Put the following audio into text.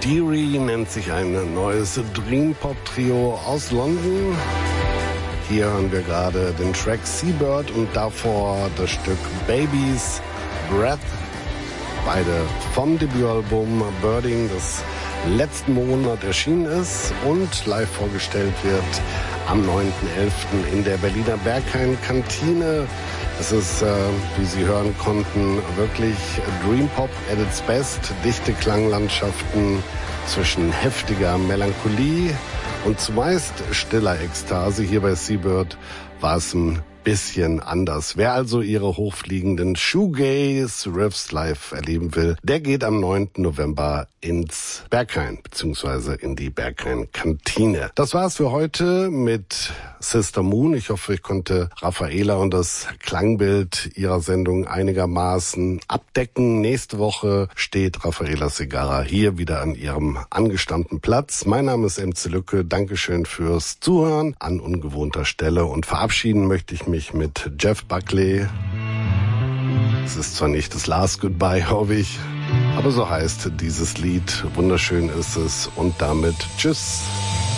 Deary nennt sich ein neues Dream-Pop-Trio aus London. Hier hören wir gerade den Track Seabird und davor das Stück Baby's Breath. Beide vom Debütalbum Birding, das letzten Monat erschienen ist und live vorgestellt wird am 9.11. in der Berliner Berghain-Kantine. Es ist, wie Sie hören konnten, wirklich Dream Pop at its best. Dichte Klanglandschaften zwischen heftiger Melancholie und zumeist stiller Ekstase. Hier bei Seabird war es ein bisschen anders. Wer also ihre hochfliegenden Shoegaze-Riffs live erleben will, der geht am 9. November ins Berghain, beziehungsweise in die Berghain-Kantine. Das war's für heute mit Sister Moon. Ich hoffe, ich konnte Raffaela und das Klangbild ihrer Sendung einigermaßen abdecken. Nächste Woche steht Raffaela Segarra hier wieder an ihrem angestammten Platz. Mein Name ist MC Lücke. Dankeschön fürs Zuhören an ungewohnter Stelle und verabschieden möchte ich mich mit Jeff Buckley. Es ist zwar nicht das Last Goodbye, hoffe ich, aber so heißt dieses Lied. Wunderschön ist es und damit tschüss.